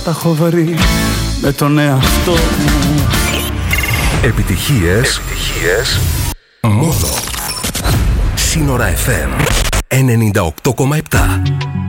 τα έχω βρει με τον εαυτό μου. Επιτυχίες μόνο. Σύνορα FM 98,7.